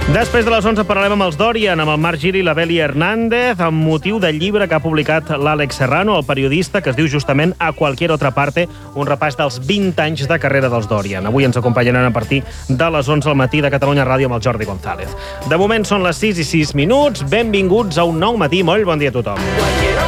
Després de les 11 parlarem amb els Dorian, amb el Marc Gili i la Beli Hernández, amb motiu del llibre que ha publicat l'Àlex Serrano, el periodista, que es diu justament A Cualquier Otra Parte, un repàs dels 20 anys de carrera dels Dorian. Avui ens acompanyaran a partir de les 11 al matí de Catalunya Ràdio amb el Jordi González. De moment són les 6 i 6 minuts. Benvinguts a un nou matí. Molt bon dia a tothom.